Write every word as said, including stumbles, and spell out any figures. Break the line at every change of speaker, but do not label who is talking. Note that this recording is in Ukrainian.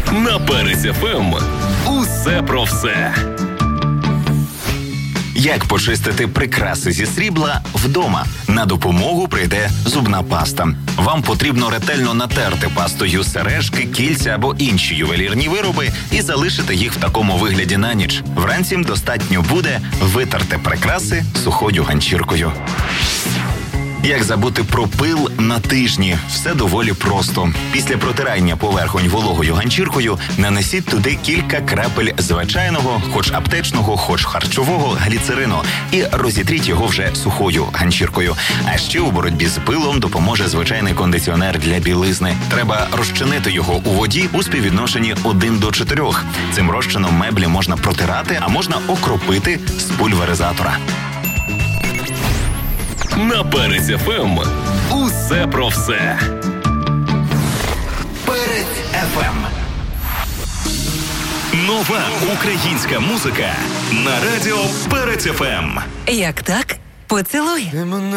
На Перець еф ем усе про все.
Як почистити прикраси зі срібла вдома? На допомогу прийде зубна паста. Вам потрібно ретельно натерти пастою сережки, кільця або інші ювелірні вироби і залишити їх в такому вигляді на ніч. Вранці достатньо буде витерти прикраси сухою ганчіркою. Як забути про пил на тижні? Все доволі просто. Після протирання поверхонь вологою ганчіркою нанесіть туди кілька крапель звичайного, хоч аптечного, хоч харчового гліцерину і розітріть його вже сухою ганчіркою. А ще у боротьбі з пилом допоможе звичайний кондиціонер для білизни. Треба розчинити його у воді у співвідношенні один до чотирьох. Цим розчином меблі можна протирати, а можна окропити з пульверизатора.
На Перець еф ем усе про все.
Перець еф ем.
Нова українська музика на радіо Перець еф ем.
Як так? Поцілуй.